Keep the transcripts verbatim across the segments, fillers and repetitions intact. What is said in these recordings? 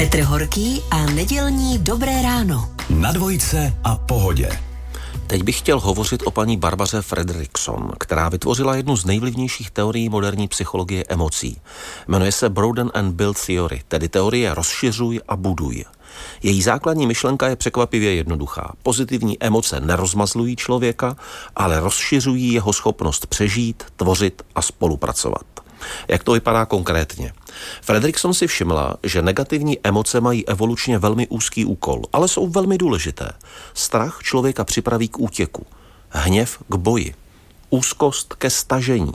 Petr Horký a nedělní Dobré ráno. Na dvojce a Pohodě. Teď bych chtěl hovořit o paní Barbaře Fredrickson, která vytvořila jednu z nejvlivnějších teorií moderní psychologie emocí. Jmenuje se Broaden and Build Theory, tedy teorie rozšiřuj a buduj. Její základní myšlenka je překvapivě jednoduchá. Pozitivní emoce nerozmazlují člověka, ale rozšiřují jeho schopnost přežít, tvořit a spolupracovat. Jak to vypadá konkrétně? Fredrickson si všimla, že negativní emoce mají evolučně velmi úzký úkol, ale jsou velmi důležité. Strach člověka připraví k útěku, hněv k boji, úzkost ke stažení.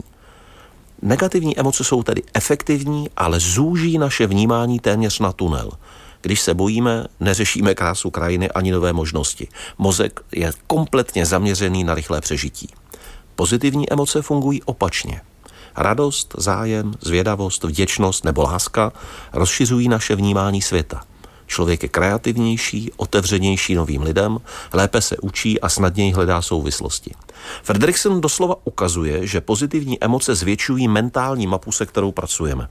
Negativní emoce jsou tedy efektivní, ale zúží naše vnímání téměř na tunel. Když se bojíme, neřešíme krásu krajiny ani nové možnosti. Mozek je kompletně zaměřený na rychlé přežití. Pozitivní emoce fungují opačně. Radost, zájem, zvědavost, vděčnost nebo láska rozšiřují naše vnímání světa. Člověk je kreativnější, otevřenější novým lidem, lépe se učí a snadněji hledá souvislosti. Fredrickson doslova ukazuje, že pozitivní emoce zvětšují mentální mapu, se kterou pracujeme.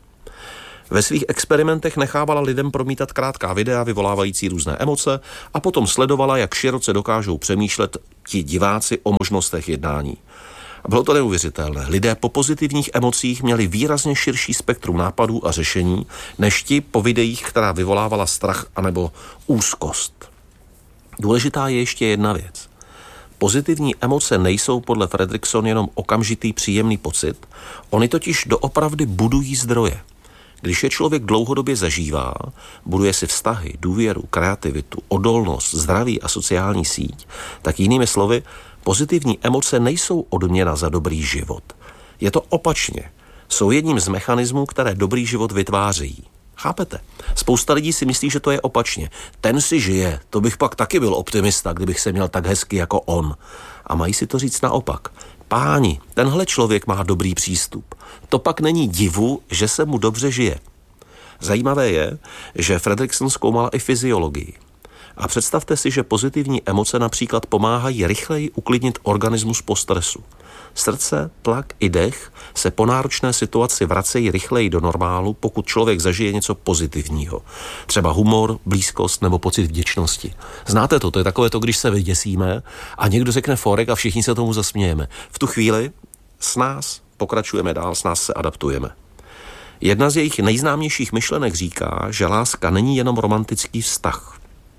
Ve svých experimentech nechávala lidem promítat krátká videa vyvolávající různé emoce a potom sledovala, jak široce dokážou přemýšlet ti diváci o možnostech jednání. A bylo to neuvěřitelné. Lidé po pozitivních emocích měli výrazně širší spektrum nápadů a řešení, než ti po videích, která vyvolávala strach anebo úzkost. Důležitá je ještě jedna věc. Pozitivní emoce nejsou podle Fredrickson jenom okamžitý příjemný pocit, oni totiž doopravdy budují zdroje. Když je člověk dlouhodobě zažívá, buduje si vztahy, důvěru, kreativitu, odolnost, zdraví a sociální síť, tak jinými slovy, pozitivní emoce nejsou odměna za dobrý život. Je to opačně. Jsou jedním z mechanismů, které dobrý život vytvářejí. Chápete? Spousta lidí si myslí, že to je opačně. Ten si žije, to bych pak taky byl optimista, kdybych se měl tak hezky jako on. A mají si to říct naopak. Páni, tenhle člověk má dobrý přístup. To pak není divu, že se mu dobře žije. Zajímavé je, že Fredrickson zkoumala i fyziologii. A představte si, že pozitivní emoce například pomáhají rychleji uklidnit organismus po stresu. Srdce, tlak i dech se po náročné situaci vracejí rychleji do normálu, pokud člověk zažije něco pozitivního. Třeba humor, blízkost nebo pocit vděčnosti. Znáte to, to je takové to, když se vyděsíme a někdo řekne forek a všichni se tomu zasmějeme. V tu chvíli s nás pokračujeme dál, s nás se adaptujeme. Jedna z jejich nejznámějších myšlenek říká, že láska není jenom romantický vztah.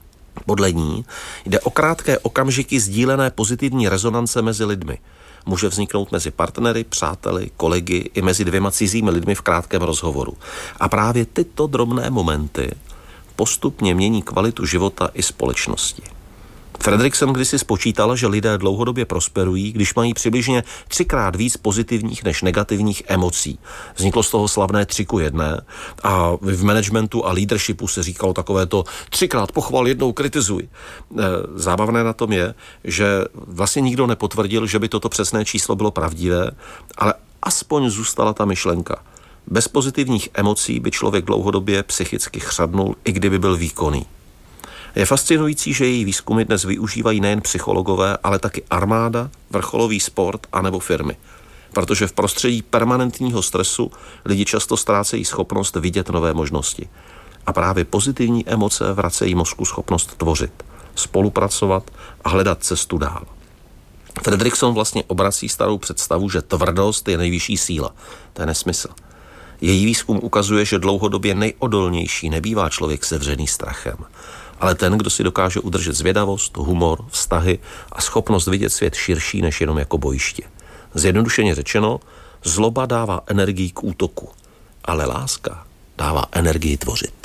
Podle ní jde o krátké okamžiky sdílené pozitivní rezonance mezi lidmi. Může vzniknout mezi partnery, přáteli, kolegy i mezi dvěma cizími lidmi v krátkém rozhovoru. A právě tyto drobné momenty postupně mění kvalitu života i společnosti. Fredrickson kdysi spočítala, že lidé dlouhodobě prosperují, když mají přibližně třikrát víc pozitivních než negativních emocí. Vzniklo z toho slavné tři ku jedné a v managementu a leadershipu se říkalo takové to třikrát pochval, jednou kritizuj. Zábavné na tom je, že vlastně nikdo nepotvrdil, že by toto přesné číslo bylo pravdivé, ale aspoň zůstala ta myšlenka. Bez pozitivních emocí by člověk dlouhodobě psychicky chřadnul, i kdyby byl výkonný. Je fascinující, že její výzkumy dnes využívají nejen psychologové, ale taky armáda, vrcholový sport anebo firmy. Protože v prostředí permanentního stresu lidi často ztrácejí schopnost vidět nové možnosti. A právě pozitivní emoce vracejí mozku schopnost tvořit, spolupracovat a hledat cestu dál. Fredrickson vlastně obrací starou představu, že tvrdost je nejvyšší síla. To je nesmysl. Její výzkum ukazuje, že dlouhodobě nejodolnější nebývá člověk sevřený strachem, ale ten, kdo si dokáže udržet zvědavost, humor, vztahy a schopnost vidět svět širší než jenom jako bojiště. Zjednodušeně řečeno, zloba dává energii k útoku, ale láska dává energii tvořit.